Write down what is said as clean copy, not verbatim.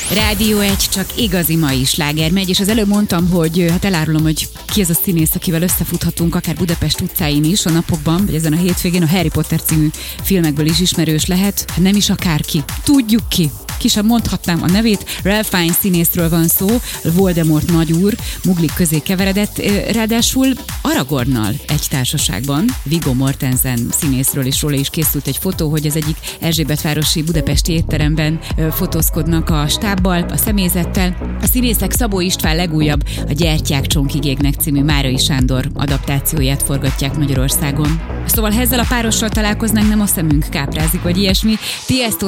Rádió 1, csak igazi mai sláger megy, és az előbb mondtam, hogy hát elárulom, hogy ki ez a színész, akivel összefuthatunk akár Budapest utcáin is a napokban, vagy ezen a hétvégén. A Harry Potter című filmekből is ismerős lehet, hát nem is akárki. Tudjuk ki. Ki sem mondhatnám a nevét. Ralph Fiennes színészről van szó, Voldemort nagyúr, muglik közé keveredett, ráadásul Aragornnal egy társaságban. Viggo Mortensen színészről is, róla is készült egy fotó, hogy az egyik Erzsébetvárosi budapesti étteremben fotózkodnak a stábbal, a személyzettel. A színészek Szabó István legújabb, a Gyertyák csonkig égnek című Márai Sándor adaptációját forgatják Magyarországon. Szóval ha ezzel a párossal találkoznánk, nem a szemünk káprázik, vagy ilyesmi. Tiesto